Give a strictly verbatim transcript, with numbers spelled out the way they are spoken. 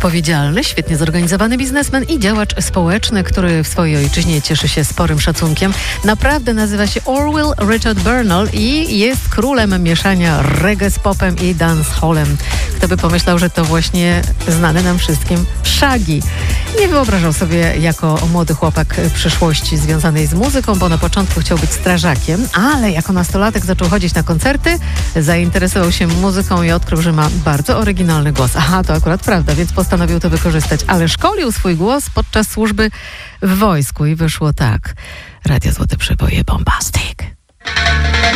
Odpowiedzialny, świetnie zorganizowany biznesmen i działacz społeczny, który w swojej ojczyźnie cieszy się sporym szacunkiem. Naprawdę nazywa się Orville Richard Bernal i jest królem mieszania reggae z popem i dancehallem. Kto by pomyślał, że to właśnie znany nam wszystkim Shaggy. Nie wyobrażał sobie jako młody chłopak przyszłości związanej z muzyką, bo na początku chciał być strażakiem, ale jako nastolatek zaczął chodzić na koncerty, zainteresował się muzyką i odkrył, że ma bardzo oryginalny głos. Aha, to akurat prawda, więc postanowił to wykorzystać, ale szkolił swój głos podczas służby w wojsku i wyszło tak. Radio Złote Przeboje Bombastic.